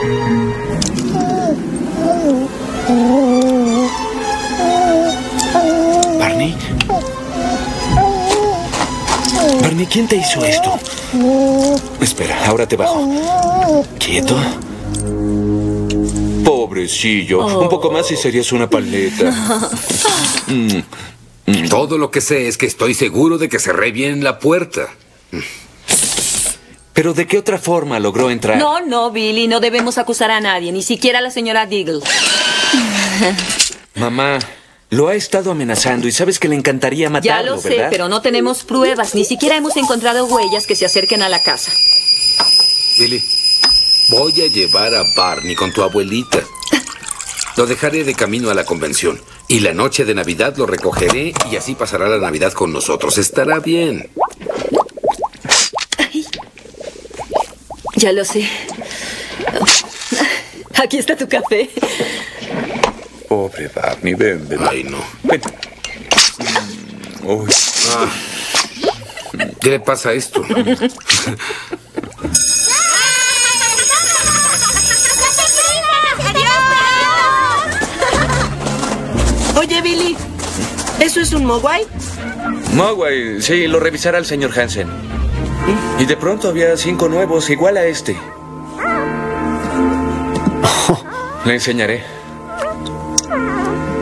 ¿Barney? Barney, ¿quién te hizo esto? Espera, ahora te bajo. ¿Quieto? Pobrecillo. Un poco más y serías una paleta. Todo lo que sé es que estoy seguro de que cerré bien la puerta. ¿Pero de qué otra forma logró entrar? No, Billy, no debemos acusar a nadie, ni siquiera a la señora Diggle. Mamá, lo ha estado amenazando y sabes que le encantaría matarlo, Ya lo sé, ¿verdad? pero no tenemos pruebas. Ni siquiera hemos encontrado huellas que se acerquen a la casa. Billy, voy a llevar a Barney con tu abuelita. Lo dejaré de camino a la convención. Y la noche de Navidad lo recogeré y así pasará la Navidad con nosotros. Estará bien. Ay, ya lo sé. Aquí está tu café. Pobre Barney, ven. Ay, no. Ven. Uy. ¿Qué le pasa a esto? Oye, Billy, ¿eso es un mogwai? Mogwai, sí, lo revisará el señor Hansen. Y de pronto había 5 nuevos, igual a este. Le enseñaré.